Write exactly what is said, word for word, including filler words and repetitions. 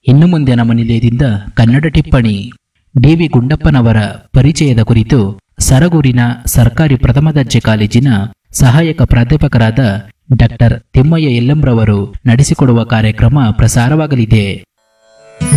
ಇನ್ನು ಮುಂದೆ ನಮ್ಮ ನಿಲಯದಿಂದ ಕನ್ನಡ ಟಿಪ್ಪಣಿ. ಡಿ ವಿ ಗುಂಡಪ್ಪನವರ ಪರಿಚಯದ ಕುರಿತು ಸರಗೂರಿನ ಸರ್ಕಾರಿ ಪ್ರಥಮ ದರ್ಜೆ ಕಾಲೇಜಿನ ಸಹಾಯಕ ಪ್ರಾಧ್ಯಾಪಕರಾದ ಡಾಕ್ಟರ್ ತಿಮ್ಮಯ್ಯ ಯಲ್ಲಂರವರು ನಡೆಸಿಕೊಡುವ ಕಾರ್ಯಕ್ರಮ ಪ್ರಸಾರವಾಗಲಿದೆ.